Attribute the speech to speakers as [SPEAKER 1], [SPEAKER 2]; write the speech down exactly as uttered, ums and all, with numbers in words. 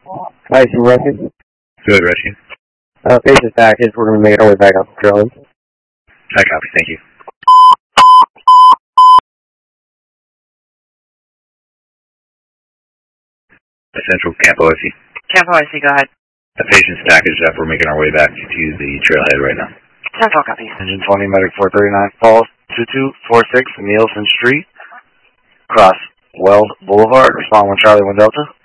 [SPEAKER 1] Hi, some Rusty.
[SPEAKER 2] Good, Rusty.
[SPEAKER 1] Uh, patient's package. We're going to be making our way back up to Charlie.
[SPEAKER 2] I copy. Thank you. Central Camp O I C.
[SPEAKER 3] Camp O I C, go ahead.
[SPEAKER 2] The patient's packaged up. We're making our way back to the trailhead right now.
[SPEAKER 3] Central, copy.
[SPEAKER 4] Engine twenty, Medic four thirty-nine, Falls, two two four six, Nielsen Street, across Weld Boulevard, respond one Charlie, one Delta.